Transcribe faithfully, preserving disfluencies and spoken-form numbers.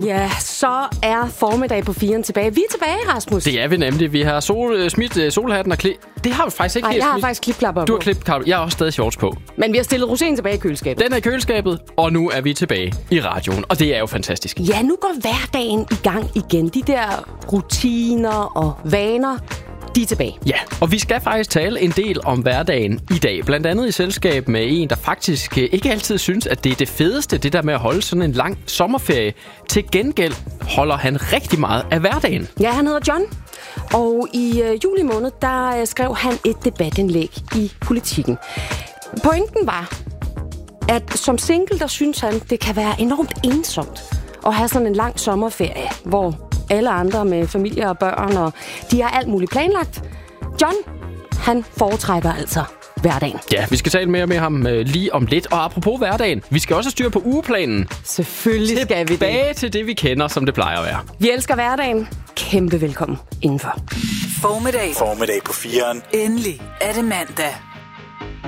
Ja, så er formiddag på firen tilbage. Vi er tilbage, Rasmus. Det er vi nemlig. Vi har sol, smidt solhatten og klip. Det har vi faktisk ikke. Nej, jeg har faktisk klipklapper på. Du har klipklapper. Jeg har også stadig shorts på. Men vi har stillet rosinen tilbage i køleskabet. Den er i køleskabet, og nu er vi tilbage i radioen. Og det er jo fantastisk. Ja, nu går hverdagen i gang igen. De der rutiner og vaner, de er tilbage. Ja, og vi skal faktisk tale en del om hverdagen i dag. Blandt andet i selskab med en, der faktisk ikke altid synes, at det er det fedeste, det der med at holde sådan en lang sommerferie. Til gengæld holder han rigtig meget af hverdagen. Ja, han hedder John. Og i øh, juli måned, der øh, skrev han et debatindlæg i Politikken. Pointen var, at som single, der synes han, det kan være enormt ensomt at have sådan en lang sommerferie, hvor alle andre med familie og børn, og de har alt muligt planlagt. John, han foretrækker altså hverdagen. Ja, vi skal tale mere med ham øh, lige om lidt. Og apropos hverdagen, vi skal også styre på ugeplanen. Selvfølgelig skal vi det. Tilbage til det, vi kender, som det plejer at være. Vi elsker hverdagen. Kæmpe velkommen indenfor. Formiddag. Formiddag på firen. Endelig er det mandag.